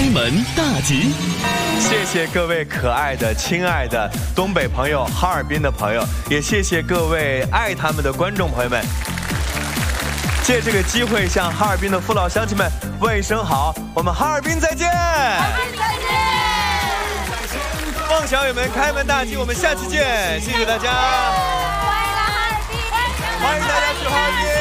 门大吉。 谢谢各位可爱的、亲爱的东北朋友、哈尔滨的朋友，也谢谢各位爱他们的观众朋友们。借这个机会向哈尔滨的父老乡亲们问一声好，我们哈尔滨再见！哈尔滨再见！梦想友们开门大吉，我们下期见！谢谢大家，欢迎来哈尔滨，欢迎大家去哈尔滨。